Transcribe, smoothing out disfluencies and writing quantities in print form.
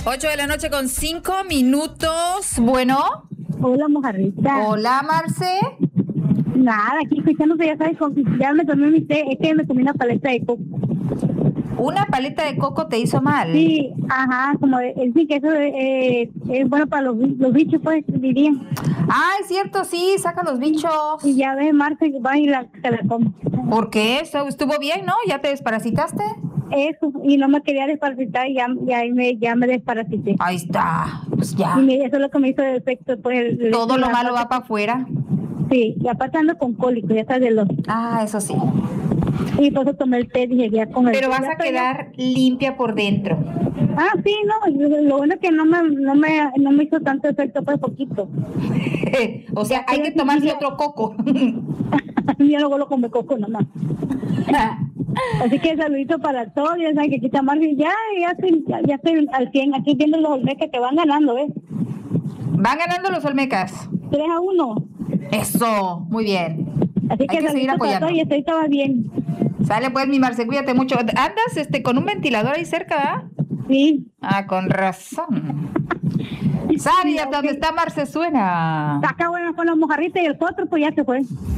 8:05 a.m. Bueno. Hola, mojarrita. Hola, Marce. Nada, aquí escuchándote, ya sabes, ya me tomé mi té, es que me comí una paleta de coco. ¿Una paleta de coco te hizo mal? Sí, ajá, como sí, que eso es bueno para los bichos, pues, dirían. Ah, es cierto, sí, saca los bichos. Y ya ves, Marce, va y se la come. ¿Por qué? Estuvo bien, ¿no? ¿Ya te desparasitaste? Eso, y no me quería desparasitar y ya me desparasité. Ahí está, pues ya. Y eso es lo que me hizo de efecto, pues. Todo lo malo va para afuera. Sí, y aparte ando con cólico, ya sabes de los... Ah, eso sí. Y por eso tomé el té, dije, ya con el té. Pero vas a quedar limpia por dentro. Ah, sí, no, lo bueno es que no me hizo tanto efecto, pues poquito. O sea, hay que tomarse otro coco. Yo luego lo come coco nomás. Así que saludito para todos, ya saben que aquí está Marvin, ya estoy al 100, aquí viendo los olmecas que van ganando, ¿ves? Van ganando los olmecas. 3-1. Eso, muy bien. Así hay que seguir apoyando. Y estoy estaba bien. Sale pues, mi Marce, cuídate mucho. ¿Andas con un ventilador ahí cerca, ¿verdad? Sí. Ah, con razón. Sari, ¿dónde está Marce? Suena. Acá bueno con la mojarrita y el potro, pues ya se fue.